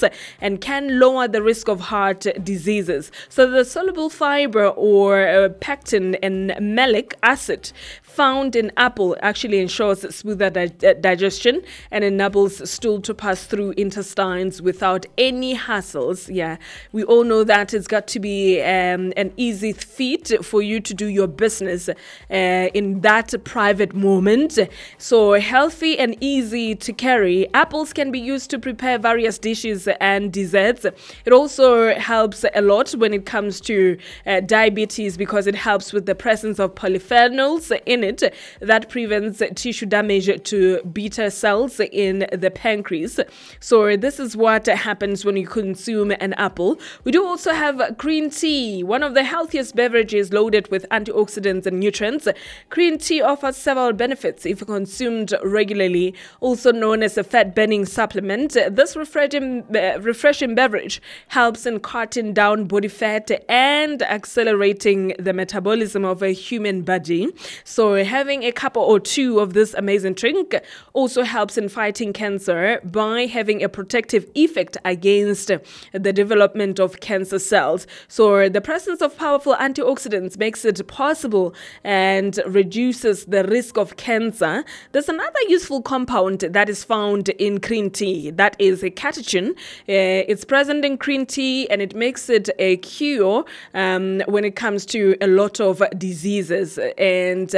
cells and can lower the risk of heart diseases. So the soluble fiber or pectin and malic acid found in apple actually ensures smoother digestion and enables stool to pass through intestines without any hassles. Yeah, we all know that it's got to be an easy feat for you to do your business in that private moment. So healthy and easy to carry. Apples can be used to prepare various dishes and desserts. It also helps a lot when it comes to diabetes because it helps with the presence of polyphenols in it that prevents tissue damage to beta cells in the pancreas. So this is what happens when you consume an apple. We do also have green tea, one of the healthiest beverages loaded with antioxidants and nutrients. Green tea offers several benefits if consumed regularly, also known as a fat-burning supplement. This refreshing beverage helps in cutting down body fat and accelerating the metabolism of a human body. So having a cup or two of this amazing drink also helps in fighting cancer by having a protective effect against the development of cancer cells. So the presence of powerful antioxidants makes it possible and reduces the risk of cancer. There's another useful compound that is found in green tea. That is a catechin. It's present in green tea and it makes it a cure when it comes to a lot of diseases. And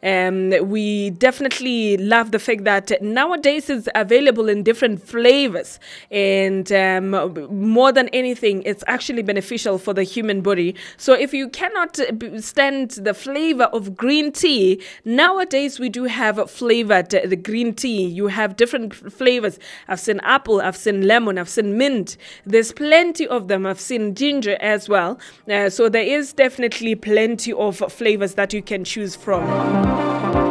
we definitely love the fact that nowadays it's available in different flavors. And more than anything, it's actually beneficial for the human body. So if you cannot stand the flavor of green tea, nowadays we do have flavored the green tea. You have different flavors. I've seen apple, I've seen lemon, I've seen mint. There's plenty of them. I've seen ginger as well. So there is definitely plenty of flavors that you can choose from.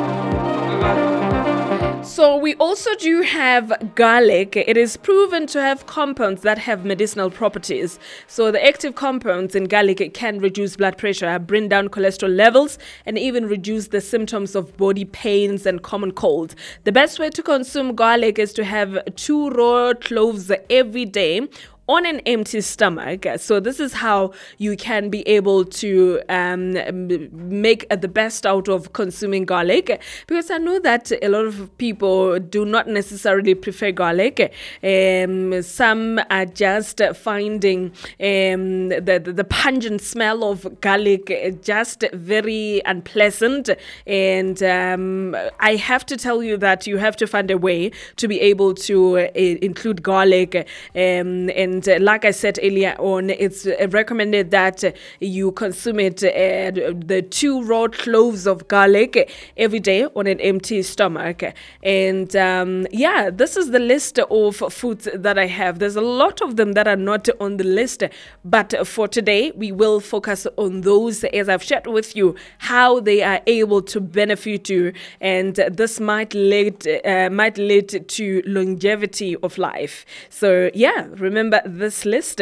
So we also do have garlic. It is proven to have compounds that have medicinal properties. So the active compounds in garlic can reduce blood pressure, bring down cholesterol levels, and even reduce the symptoms of body pains and common colds. The best way to consume garlic is to have 2 raw cloves every day on an empty stomach. So this is how you can be able to make the best out of consuming garlic, because I know that a lot of people do not necessarily prefer garlic. Some are just finding the pungent smell of garlic just very unpleasant, and I have to tell you that you have to find a way to be able to include garlic, and like I said earlier on, it's recommended that you consume it, the 2 raw cloves of garlic every day on an empty stomach. And this is the list of foods that I have. There's a lot of them that are not on the list, but for today, we will focus on those as I've shared with you how they are able to benefit you, and this might lead to longevity of life. So remember this list,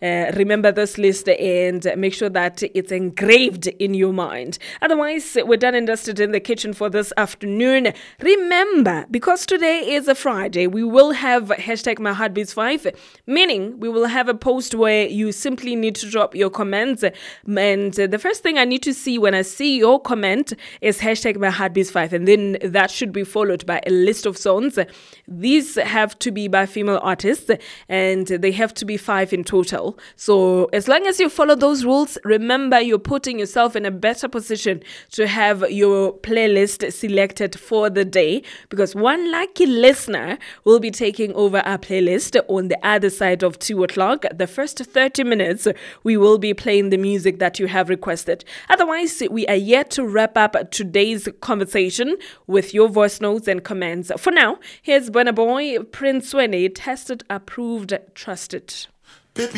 and make sure that it's engraved in your mind. Otherwise, we're done and dusted in the kitchen for this afternoon. Remember, because today is a Friday, we will have hashtag #MyHeartBeats5, meaning we will have a post where you simply need to drop your comments, and the first thing I need to see when I see your comment is hashtag #MyHeartBeats5, and then that should be followed by a list of songs. These have to be by female artists, and they have to be 5 in total. So as long as you follow those rules, remember you're putting yourself in a better position to have your playlist selected for the day, because one lucky listener will be taking over our playlist on the other side of 2 o'clock. The first 30 minutes, we will be playing the music that you have requested. Otherwise, we are yet to wrap up today's conversation with your voice notes and comments. For now, here's Burna Boy, Prince Swene, tested, approved, trusted.